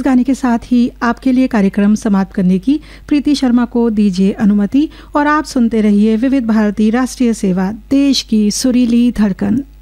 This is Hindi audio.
गाने के साथ ही आपके लिए कार्यक्रम समाप्त करने की प्रीति शर्मा को दीजिए अनुमति और आप सुनते रहिए विविध भारती राष्ट्रीय सेवा, देश की सुरीली धड़कन।